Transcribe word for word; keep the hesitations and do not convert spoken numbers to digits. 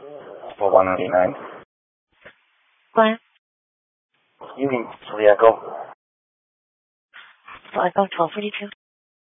For one ninety-nine. What? You mean for the Echo? For Echo twelve forty-two?